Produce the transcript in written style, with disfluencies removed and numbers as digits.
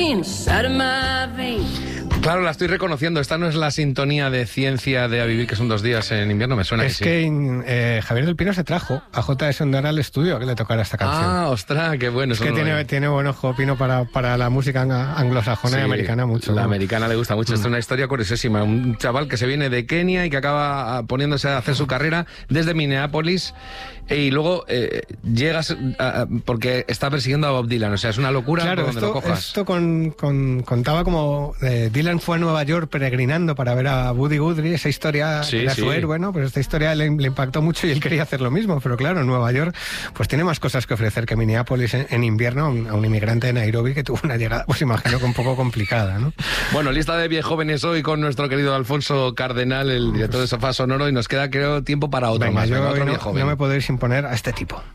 inside of my veins. Claro, la estoy reconociendo. Esta no es la sintonía de Ciencia de A Vivir, que son 2 días en invierno. Me suena es que sí. Javier del Pino se trajo a J.S. Ondara al estudio a que le tocara esta canción. Ah, ostras, qué bueno. Es que tiene buen ojo Pino para la música anglosajona y americana mucho. La americana le gusta mucho. Esto es una historia curiosísima. Un chaval que se viene de Kenia y que acaba poniéndose a hacer su carrera desde Minneapolis y luego llegas porque está persiguiendo a Bob Dylan. O sea, es una locura. Claro, por donde lo cojas. esto contaba como Dylan fue a Nueva York peregrinando para ver a Woody Guthrie. Esa historia era su héroe, ¿no? Pero esta historia le impactó mucho y él quería hacer lo mismo. Pero claro, Nueva York pues tiene más cosas que ofrecer que Minneapolis en invierno a un inmigrante de Nairobi que tuvo una llegada, pues imagino que un poco complicada, ¿no? Bueno, lista de viejóvenes hoy con nuestro querido Alfonso Cardenal, el director de Sofá Sonoro, y nos queda, creo, tiempo para otro. Venga, más. Yo otro no me puedo ir sin poner a este tipo.